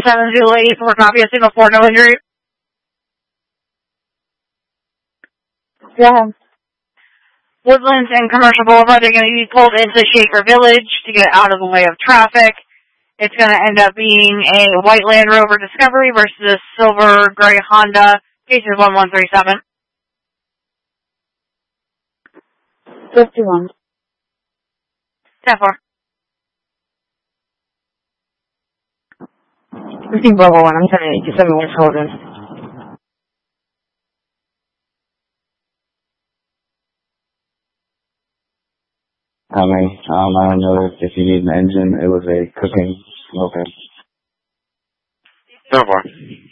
7 Zulu 84, copy a signal 4, no injury. Yeah. Woodlands and Commercial Boulevard are going to be pulled into Shaker Village to get out of the way of traffic. It's going to end up being a white Land Rover Discovery versus a silver gray Honda. Case is 1137. 51. 10-4. 15 Bravo 1, I'm telling you, 87 West Holden. I don't know if you need an engine. It was a cooking. Okay. No more.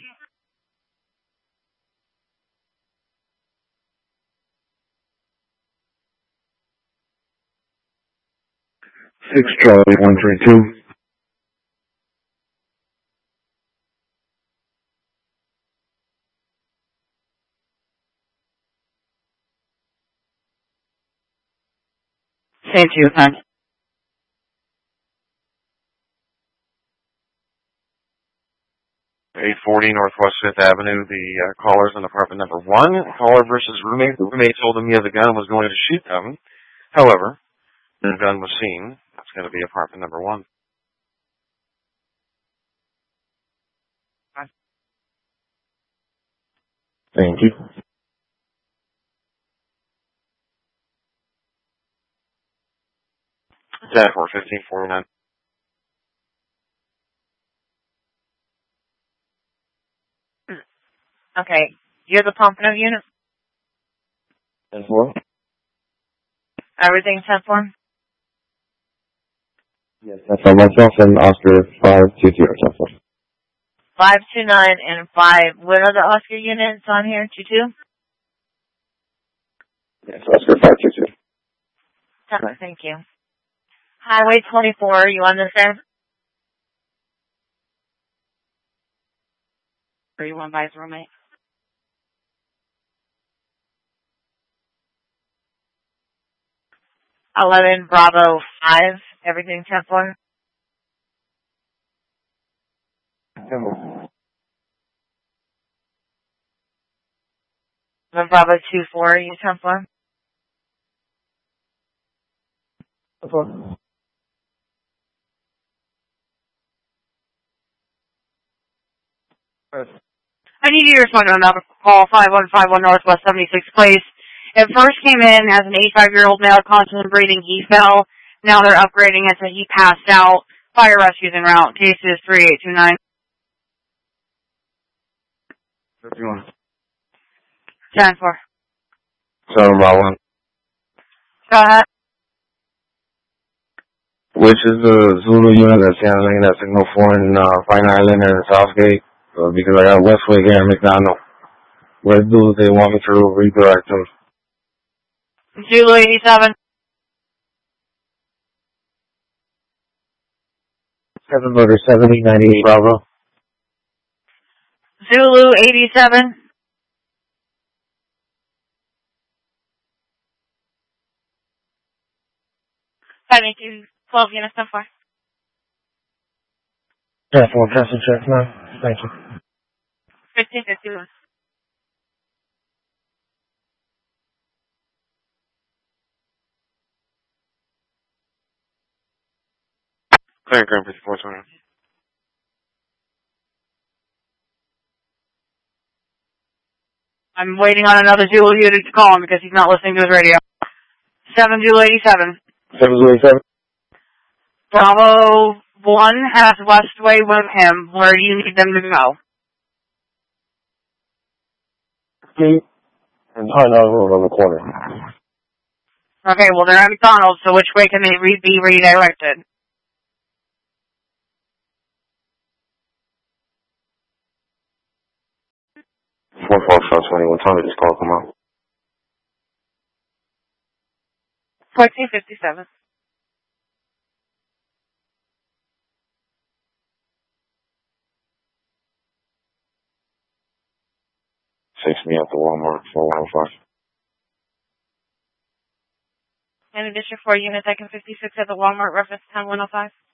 6 Charlie 132. Same to you, hon. .840 Northwest 5th Avenue. The caller's in apartment number 1. Caller versus roommate. The roommate told him he had the gun and was going to shoot them. However, the gun was seen. That's going to be apartment number 1. Thank you. That for 1549. Okay. You're the Pompano unit? 10-4. Everything's 10-4? Yes, that's for myself and Oscar 520. 10-4. 529 and 5. What other Oscar units on here? 22? Yes, Oscar 522. Thank you. Highway 24, you understand? Or you want by his roommate? .11 Bravo 5. Everything 10-4? 11 Bravo 2-4, you 10-4? 4. I need you to respond to another call, 5151 Northwest 76th Place. It first came in as an 85-year-old male contemplating he fell. Now they're upgrading it so he passed out. Fire rescues en route. Case is 3829. 51. 10-4. 7 Bravo 1. Go ahead. Which is the Zulu unit that's handling that signal 4 in Fine Island and Southgate? Because I got Westway here and McDonald. Where do they want me to redirect them? Zulu 87. 7 motor 7098 Bravo. Zulu 87. Thank you. 12 units 10-4. Yeah, 4 passenger, no. Thank you. 1551. Clear Grand 5420. I'm waiting on another Zulu unit to call him because he's not listening to his radio. 7 Zulu 87. 7 Zulu 87. Bravo 1 has Westway with him. Where do you need them to go? Gate and Harnell Road on the corner. Okay, well, they're at McDonald's, so which way can they be redirected? Four 20. What time did this call come out? 1457. Takes me up to Walmart 4105. In addition, 4 units, I can 56 at the Walmart, reference 10105.